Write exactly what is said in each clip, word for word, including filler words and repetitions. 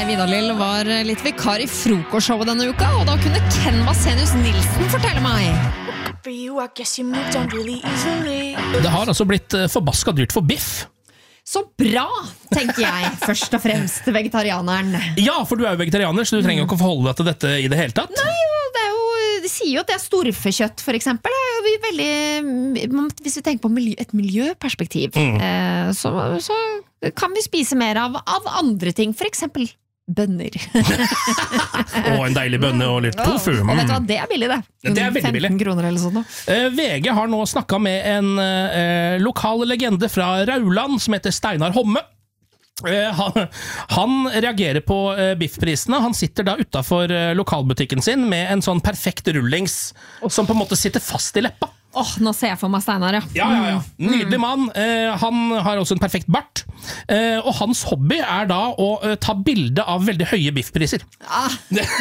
Vidar Lill var litt vikar i frokostshowet denne uka, og da kunne Ken Vasenius Nilsen fortelle meg. Det har altså blitt forbaska dyrt for biff. Så bra, tenker jeg, først og fremst vegetarianeren. Ja, for du er jo vegetarianer, så du trenger jo ikke å forholde deg til dette i det hele tatt. Nei, det er jo, de sier jo at det er storfekjøtt, for eksempel. Det er jo veldig, hvis vi tenker på miljø, et miljøperspektiv, mm. eh, så, så kan vi spise mer av, av andre ting, for eksempel bønner. Og en deilig bønne og litt tofu. Mm. Og vet du hva, det er billig det. Det er veldig billig. femten kroner eller sånn. Uh, V G har nå snakket med en uh, lokal legende fra Rauland som heter Steinar Homme. Uh, han, han reagerer på uh, biffprisene. Han sitter da utenfor uh, lokalbutikken sin med en sånn perfekt rullings som på en måte sitter fast i leppa. Åh, oh, nå ser jeg for meg Steinar, ja. Ja, ja, ja. Nydelig mann. Eh, han har også en perfekt bart. Eh, og hans hobby er da å eh, ta bilde av veldig høye biffpriser. Ah.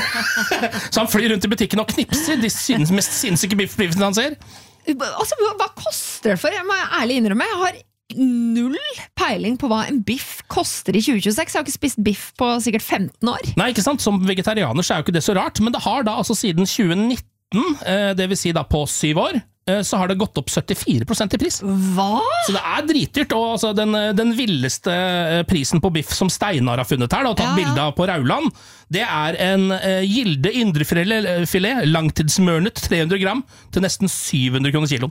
Så han flyr rundt i butikken og knipser de syns, mest sinnssyke biffprisene han ser. Altså, hva koster det for? Jeg må ærlig innrømme, jeg har null peiling på hva en biff koster i tjue tjueseks. Jeg har ikke spist biff på sikkert femten år. Nei, ikke sant? Som vegetarianer så er jo ikke det så rart, men det har da altså siden tjue nitten, eh, det vil si da på syv år, så har det gått opp syttifire prosent i pris. Hva? Så det er dritdyrt, og altså den, den villeste prisen på biff som Steinar har funnet her, da, og tatt ja, ja. bilde av på Rauland, det er en uh, gilde indrefilet, langtidsmørnet tre hundre gram, til nesten syv hundre kroner kiloen.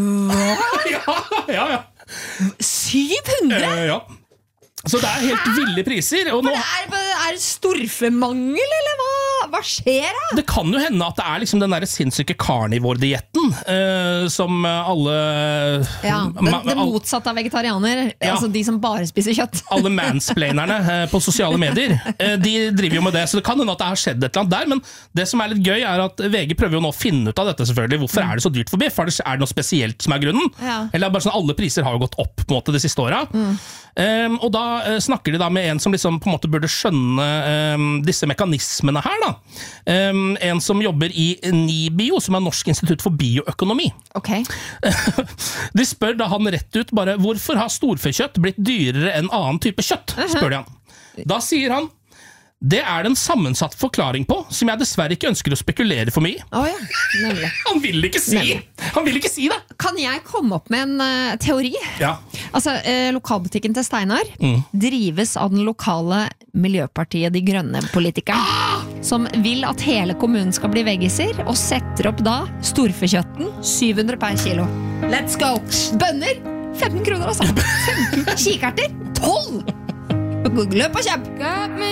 ja, ja, ja. syv hundre? Uh, ja. Så det er helt ville priser. Og nå... er, er det storfemangel, eller hva? Hva skjer da? Det kan jo hende at det er liksom den der sinnssyke carnivore-dietten uh, som alle... Ja, det, det motsatte av vegetarianer, ja. Altså de som bare spiser kjøtt. Alle mansplainerne uh, på sosiale medier, uh, de driver jo med det, så det kan hende at det har skjedd et eller annet der, men det som er litt gøy er at V G prøver jo nå å finne ut av dette selvfølgelig. Hvorfor mm. er det så dyrt for biff? Er det, er det noe spesielt som er grunnen? Ja. Eller er det bare sånn alle priser har jo gått opp på en måte de siste årene? Mm. Um, og da uh, snakker de da med en som liksom på en måte burde skjønne um, disse mekanismene her da. Um, en som jobber i NIBIO, som er Norsk institutt for bioøkonomi. Okay. De spør da han rett ut bare, hvorfor har storfekjøtt blitt dyrere enn annen type kjøtt? Spør de han. Da sier han, det er den sammensatt forklaring på, som jeg dessverre ikke ønsker å spekulere for mye. Oh, ja. Nemlig. Han vil ikke si Nemlig. Han vil ikke si det. Kan jeg komme opp med en uh, teori? Ja. Altså, eh, lokalbutikken til Steinar mm. drives av den lokale Miljøpartiet De Grønne-politikeren, ah! som vil at hele kommunen skal bli veggiser, og setter opp da storfekjøtten syv hundre per kilo. Let's go! Bønner femten kroner altså. femten Kikerter tolv! Løp og kjøp!